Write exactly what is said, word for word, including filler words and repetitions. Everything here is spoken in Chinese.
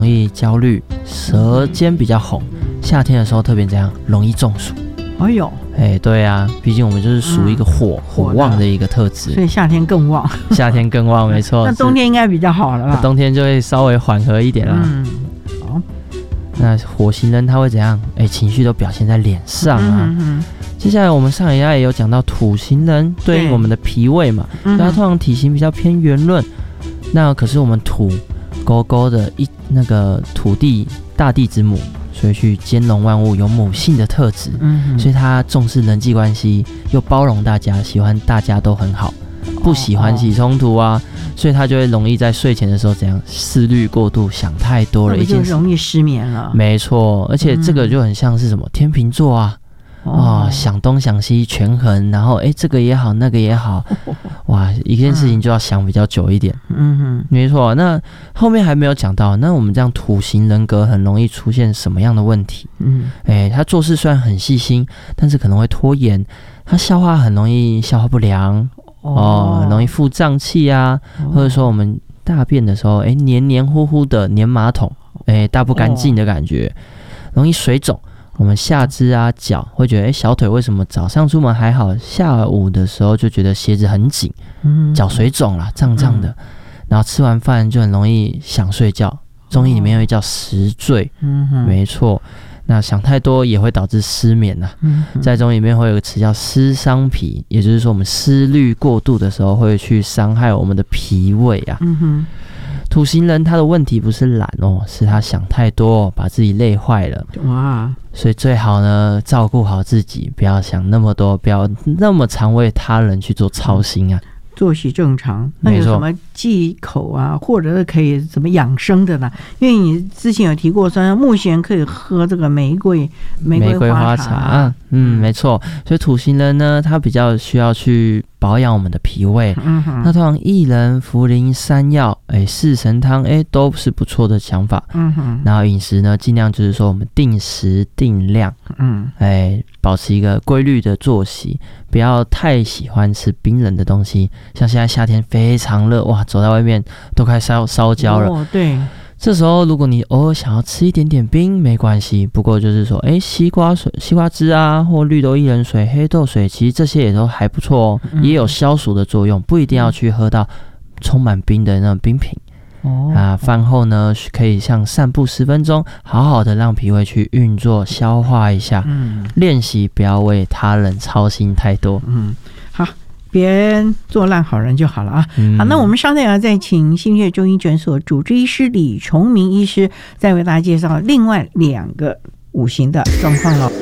容易焦虑，舌尖比较红，夏天的时候特别这样，容易中暑。 哎呦， 哎，对啊，毕竟我们就是属于一个火、嗯、火旺的一个特质， 所以夏天更旺。 夏天更旺，没错。 那冬天应该比较好了吧？ 冬天就会稍微缓和一点啦。 嗯，好。 那火型人他会怎样？哎，情绪都表现在脸上啊。嗯嗯，接下来我们上一家也有讲到土型人对应我们的脾胃嘛，所以他通常体型比较偏圆润。那可是我们土勾勾的一那个土地大地之母。所以去兼容万物，有母性的特质，嗯，所以他重视人际关系，又包容大家，喜欢大家都很好，不喜欢起冲突啊，哦，所以他就会容易在睡前的时候怎样思虑过度，想太多了，一件事就容易失眠了。 没错，而且这个就很像是什么，嗯，天秤座啊。哦，想东想西权衡，然后哎，这个也好，那个也好，哇，一件事情就要想比较久一点。嗯哼，没错。那后面还没有讲到，那我们这样土型人格很容易出现什么样的问题？嗯，哎，他做事虽然很细心，但是可能会拖延，他消化很容易消化不良，哦，很容易腹胀气啊，哦，或者说我们大便的时候，哎，黏黏糊糊的，黏马桶，哎，大不干净的感觉，哦，容易水肿。我们下肢啊脚会觉得，哎，小腿为什么早上出门还好，下午的时候就觉得鞋子很紧，脚水肿啦，胀胀的，然后吃完饭就很容易想睡觉。中医里面有一叫食醉，没错。那想太多也会导致失眠啊。在中医里面会有个词叫思伤脾，也就是说我们思虑过度的时候会去伤害我们的脾胃啊。土型人他的问题不是懒哦，是他想太多，把自己累坏了。哇！所以最好呢，照顾好自己，不要想那么多，不要那么常为他人去做操心啊。 作息正常，那有什么忌口啊，或者是可以怎么养生的呢？因为你之前有提过，说目前可以喝这个玫瑰玫瑰花茶，玫瑰花茶嗯，没错。所以土型人呢，他比较需要去保养我们的脾胃。嗯，那通常薏仁、茯苓、山药，哎，四神汤，哎，都是不错的想法。嗯哼。然后饮食呢，尽量就是说我们定时定量，嗯，哎，保持一个规律的作息，不要太喜欢吃冰冷的东西。像现在夏天非常热，哇，走在外面都快烧烧焦了。 哦，对。 这时候如果你偶尔想要吃一点点冰没关系，不过就是说，哎，西瓜水、西瓜汁啊，或绿豆薏仁水、黑豆水，其实这些也都还不错哦，嗯，也有消暑的作用，不一定要去喝到充满冰的那种冰品。哦，啊，饭后呢可以像散步十分钟，好好的让脾胃去运作消化一下。嗯，练习不要为他人操心太多。 嗯，好。别做烂好人就好了啊！嗯、好，那我们稍待要再请新月中医诊所主治医师李崇明医师再为大家介绍另外两个五行的状况了。